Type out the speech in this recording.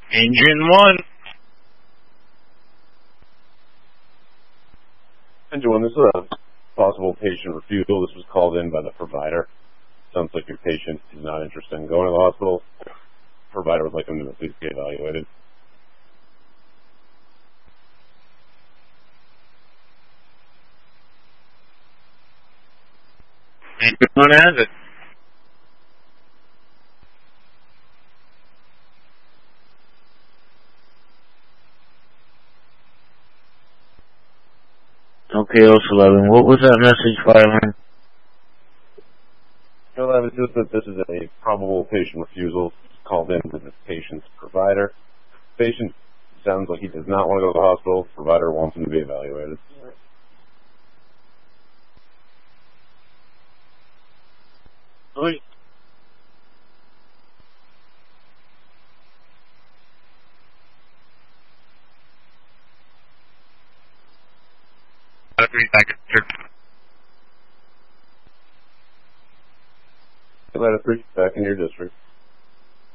Engine 1. Engine 1, this is a possible patient refusal. This was called in by the provider. Sounds like your patient is not interested in going to the hospital. The provider would like him to at least get evaluated. Engine 1 has it. Okay, OS11, what was that message, Fireman? It's just that this is a probable patient refusal called in to the patient's provider. The patient sounds like he does not want to go to the hospital. The provider wants him to be evaluated. Oi. Out of 3 seconds, sure. Atlanta 3, back in your district.